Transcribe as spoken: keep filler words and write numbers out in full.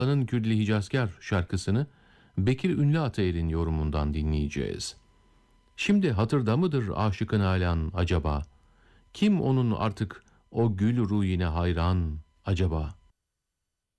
Anın Külli Hicazkar şarkısını Bekir Ünlü Atayer'in yorumundan dinleyeceğiz. Şimdi hatırda mıdır aşıkın alan acaba? Kim onun artık o gül ruhine hayran acaba?